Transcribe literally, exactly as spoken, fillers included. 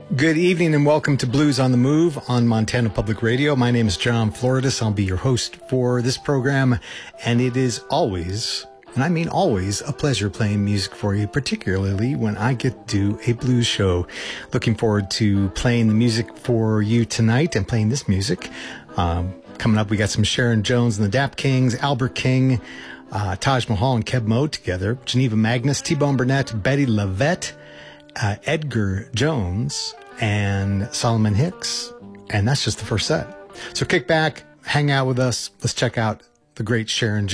Good evening and welcome to Blues on the Move on Montana Public Radio. My name is John Floridis. I'll be your host for this program, and it is always, and I mean always, a pleasure playing music for you, particularly when I get to do a blues show. Looking forward to playing the music for you tonight and playing this music. Um, coming up, we got some Sharon Jones and the Dap Kings, Albert King, uh, Taj Mahal and Keb Mo together, Geneva Magnus, T-Bone Burnett, Betty LaVette, Uh, Edgar Jones, and Solomon Hicks. And that's just the first set. So kick back, hang out with us. Let's check out the great Sharon Jones.